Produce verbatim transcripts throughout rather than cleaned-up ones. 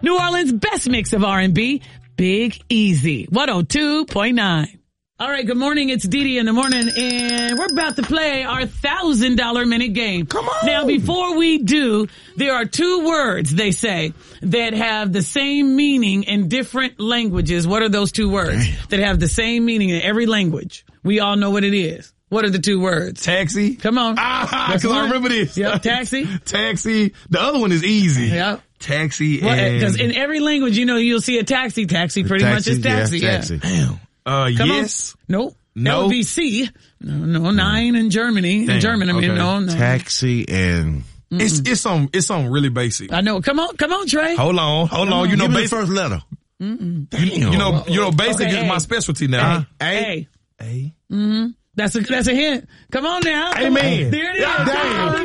New Orleans' best mix of R and B, Big Easy, one oh two point nine. All right, good morning. It's Dee Dee in the morning, and we're about to play our one thousand dollars minute game. Come on. Now, before we do, there are two words, they say, that have the same meaning in different languages. What are those two words Damn. that have the same meaning in every language? We all know what it is. What are the two words? Taxi. Come on. Ah, That's because I one. remember this. Yep, taxi. Taxi. The other one is easy. Yep. Taxi Well, and... because in every language, you know, you'll see a taxi. Taxi pretty Taxi, much is taxi. yeah, Yeah. taxi. Damn. Uh, Come yes. on. Nope. No. That would be C. No, no, nine in Germany. Damn, In German, I mean, okay. no, no. Taxi and... It's, it's some, it's something really basic. I know. Come on, come on, Trey. Hold on, hold on. You know, Give me the basic, first letter. Mm-mm. Damn. you know, you know, basic Okay, is A. my specialty now. A. A. A. Mm-hmm. That's a, that's a hint. Come on now. Come Amen. on. There it is. Damn.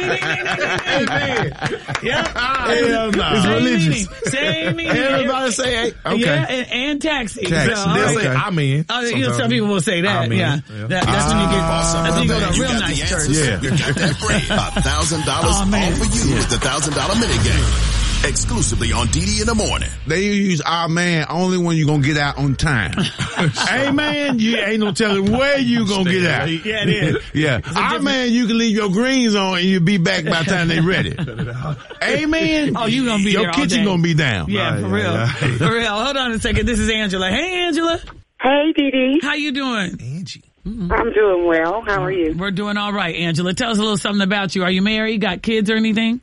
Amen. Yep. Hell no. Same religious. meaning. Same meaning. Everybody say, hey, okay. Yeah, and, and taxi. Taxi. So, They'll all say right. amen. Oh, you know, some people will say that. Amen. Yeah. Yeah. That, that's when you get, Ah. that's when you go to a You real got nice the church. answers. Yeah. You got that bread. A thousand dollars Oh, man. all for you with the thousand dollar minute game. Exclusively on D D in the morning. They use our man only when you gonna get out on time. Hey man, you ain't no telling where you gonna get out. Yeah, it is. Yeah. Our man, you can leave your greens on and you'll be back by the time they ready. Amen. Oh, you gonna be Your there all kitchen day. gonna be down. Yeah, Right, for yeah, real. yeah. For real. Hold on a second. This is Angela. Hey, Angela. Hey, Dee Dee. How you doing? Angie. I'm doing well. How are you? We're doing all right, Angela. Tell us a little something about you. Are you married? Got kids or anything?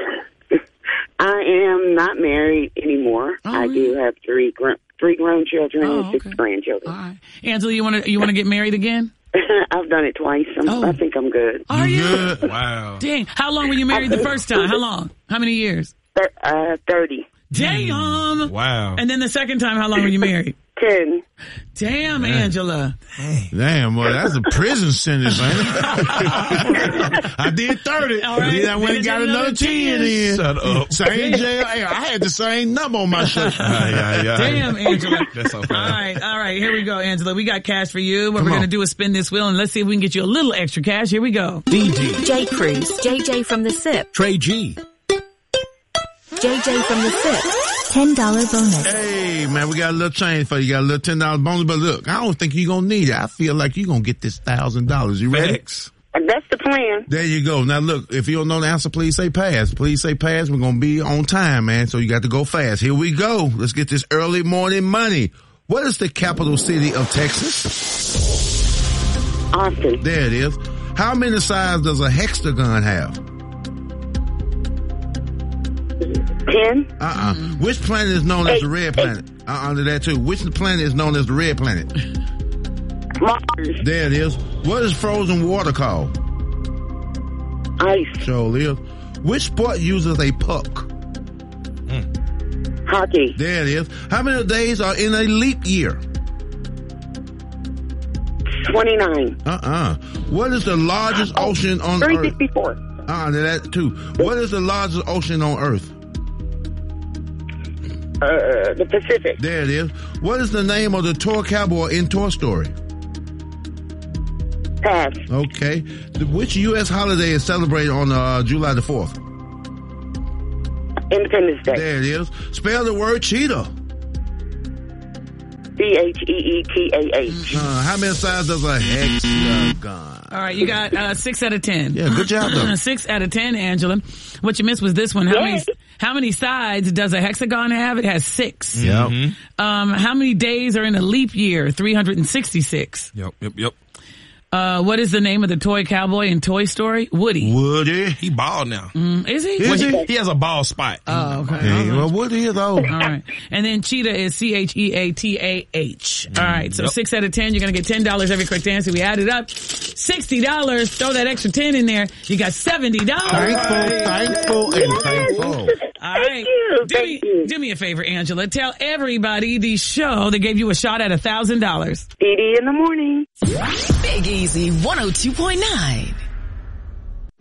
I am not married anymore. Oh, I really? do have three gr- three grown children Oh, and six okay. grandchildren. All right. Angela, you want to you want to get married again? I've done it twice. I'm, Oh. I think I'm good. Are you? Good. Wow. Dang. How long were you married the first time? How long? How many years? Thir- uh, thirty. Damn. Wow. And then the second time, how long were you married? ten. Damn, Angela. Damn, boy, that's a prison sentence, ain't it? I did thirty. All right. Then I went Then and got another another ten in. Shut up. Same jail. Hey, I had the same number on my shirt. Yeah, yeah, yeah. Damn, Angela. That's so All funny. right, all right. Here we go, Angela. We got cash for you. What Come we're going to on. do is spin this wheel, and let's see if we can get you a little extra cash. Here we go. D D. J. Cruz, J J from the S I P, Trey G. J J from the S I P, ten dollars bonus. Hey, man, we got a little change for you. Got a little ten dollars bonus, but look, I don't think you're going to need it. I feel like you're going to get this one thousand dollars. You ready? Facts. And that's the plan. There you go. Now look, if you don't know the answer, please say pass. Please say pass. We're going to be on time, man. So you got to go fast. Here we go. Let's get this early morning money. What is the capital city of Texas? Austin. There it is. How many sides does a hexagon have? ten. Uh-uh. Which planet is known as the red planet? Uh-uh, to that too. Which planet is known as the red planet? Mars. There it is. What is frozen water called? Ice. Sure is. Which sport uses a puck? Hockey. There it is. How many days are in a leap year? twenty-nine. Uh-uh. What is the largest ocean on three Earth? sixty-four. Uh-uh, to that too. What is the largest ocean on Earth? Uh, the Pacific. There it is. What is the name of the toy cowboy in Toy Story? Pass. Okay. The- Which U S holiday is celebrated on uh, July the fourth? Independence Day. There it is. Spell the word cheetah. C H E E T A H. Uh, how many sides does a hexagon? All right, you got uh, six out of ten. Yeah, good job, though. Six out of ten, Angela. What you missed was this one. How Yay. many how many sides does a hexagon have? It has six. Yep. Um, how many days are in a leap year? three hundred sixty-six. Yep, yep, yep. Uh, what is the name of the toy cowboy in Toy Story? Woody. Woody. He bald now. Mm, is he? Is he? He has a bald spot. Oh, okay. Hey, well, Woody is though. All right. And then cheetah is C H E A T A H. All right. So Yep. six out of ten, you're going to get ten dollars every quick answer. We add it up. sixty dollars. Throw that extra ten in there. You got seventy dollars. Thankful, thankful, and thankful. All right. you, Do thank me, you. do me a favor, Angela. Tell everybody the show that gave you a shot at a thousand dollars. Dee Dee in the morning. Big Easy one oh two point nine.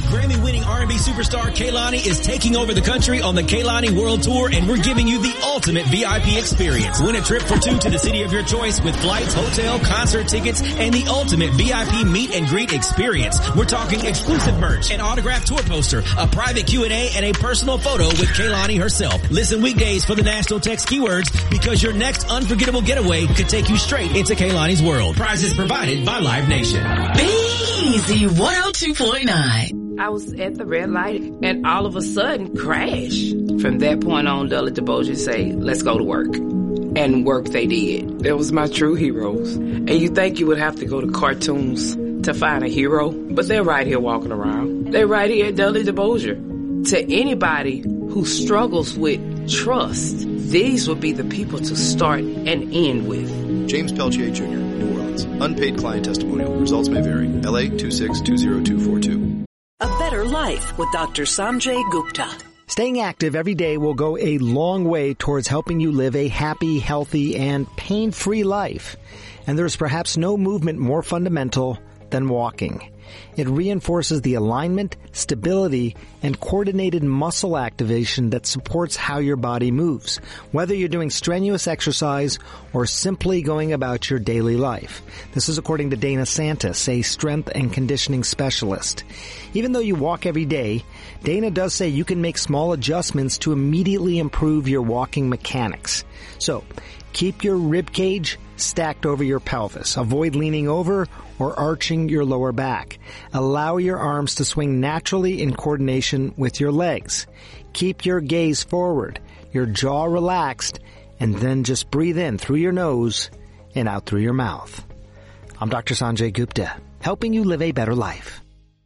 Grammy-winning R and B superstar Kehlani is taking over the country on the Kehlani World Tour, and we're giving you the ultimate V I P experience. Win a trip for two to the city of your choice with flights, hotel, concert tickets, and the ultimate V I P meet and greet experience. We're talking exclusive merch, an autographed tour poster, a private Q and A, and a personal photo with Kehlani herself. Listen weekdays for the national text keywords, because your next unforgettable getaway could take you straight into Kehlani's world. Prizes provided by Live Nation. Big Easy one oh two point nine. I was at the red light and all of a sudden crash. From that point on, Dudley DeBosier say, let's go to work. And work they did. That was my true heroes. And you think you would have to go to cartoons to find a hero, but they're right here walking around. They're right here at Dudley DeBosier. To anybody who struggles with trust, these would be the people to start and end with. James Peltier Junior, New Orleans. Unpaid client testimonial. Results may vary. L A two six two zero two four two. A better life with Doctor Sanjay Gupta. Staying active every day will go a long way towards helping you live a happy, healthy, and pain-free life. And there's perhaps no movement more fundamental than walking. It reinforces the alignment, stability, and coordinated muscle activation that supports how your body moves, whether you're doing strenuous exercise or simply going about your daily life. This is according to Dana Santis, a strength and conditioning specialist. Even though you walk every day, Dana does say you can make small adjustments to immediately improve your walking mechanics. So, keep your rib cage stacked over your pelvis. Avoid leaning over or arching your lower back. Allow your arms to swing naturally in coordination with your legs. Keep your gaze forward, your jaw relaxed, and then just breathe in through your nose and out through your mouth. I'm Doctor Sanjay Gupta, helping you live a better life.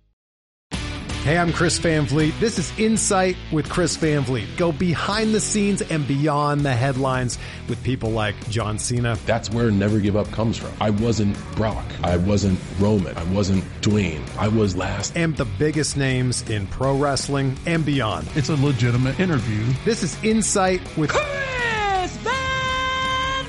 Hey, I'm Chris Van Vliet. This is Insight with Chris Van Vliet. Go behind the scenes and beyond the headlines with people like John Cena. That's where Never Give Up comes from. I wasn't Brock. I wasn't Roman. I wasn't Dwayne. I was last. And the biggest names in pro wrestling and beyond. It's a legitimate interview. This is Insight with Chris Van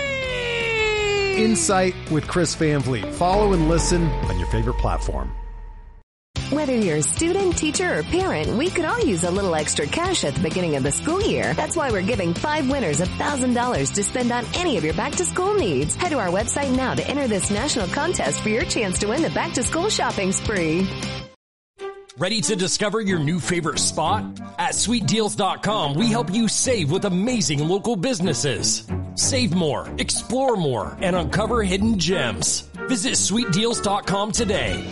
Vliet. Insight with Chris Van Vliet. Follow and listen on your favorite platform. Whether you're a student, teacher, or parent, we could all use a little extra cash at the beginning of the school year. That's why we're giving five winners one thousand dollars to spend on any of your back-to-school needs. Head to our website now to enter this national contest for your chance to win the back-to-school shopping spree. Ready to discover your new favorite spot? At sweet deals dot com, we help you save with amazing local businesses. Save more, explore more, and uncover hidden gems. Visit sweet deals dot com today.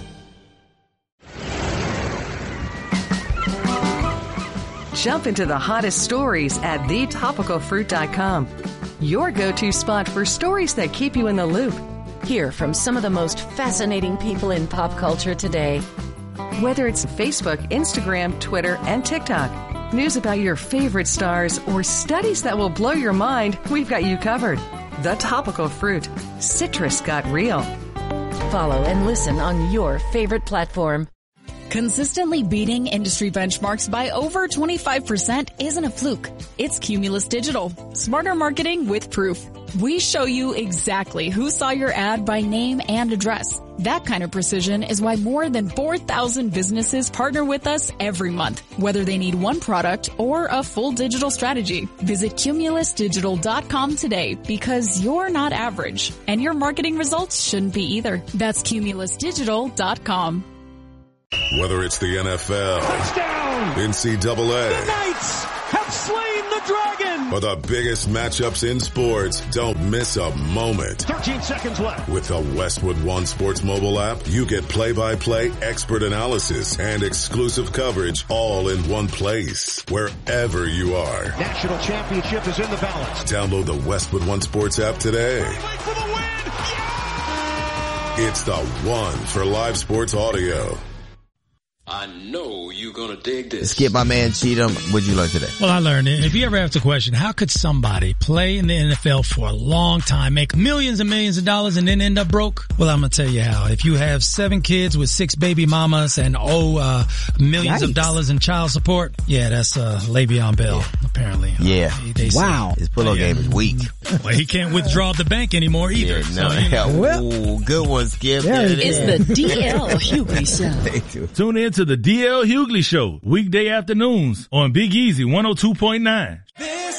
Jump into the hottest stories at the topical fruit dot com. Your go-to spot for stories that keep you in the loop. Hear from some of the most fascinating people in pop culture today. Whether it's Facebook, Instagram, Twitter, and TikTok, news about your favorite stars, or studies that will blow your mind, we've got you covered. The Topical Fruit. Citrus got real. Follow and listen on your favorite platform. Consistently beating industry benchmarks by over twenty-five percent isn't a fluke. It's Cumulus Digital. Smarter marketing with proof. We show you exactly who saw your ad by name and address. That kind of precision is why more than four thousand businesses partner with us every month, whether they need one product or a full digital strategy. Visit cumulus digital dot com today, because you're not average, and your marketing results shouldn't be either. That's cumulus digital dot com. Whether it's the N F L, touchdown, N C double A, the Knights have slain the dragon, or the biggest matchups in sports, don't miss a moment. thirteen seconds left. With the Westwood One Sports mobile app, you get play-by-play expert analysis and exclusive coverage all in one place, wherever you are. National championship is in the balance. Download the Westwood One Sports app today. For the win. Yeah! It's the one for live sports audio. I know you gonna dig this. Skip, my man Cheatham, what'd you learn today? Well, I learned it. If you ever ask the question, how could somebody play in the N F L for a long time, make millions and millions of dollars, and then end up broke? Well, I'm gonna tell you how. If you have seven kids with six baby mamas and owe uh, millions Yikes. of dollars in child support, yeah, that's uh, Le'Veon Bell, yeah. apparently. Yeah. Uh, they wow. Say. His pillow yeah. game is weak. Well, he can't withdraw the bank anymore either. Yeah, no, so, you know. well, Ooh, good one, Skip. It's the D L Hughley Show. Tune in to the D L Hughley Show, weekday afternoons on Big Easy one oh two point nine.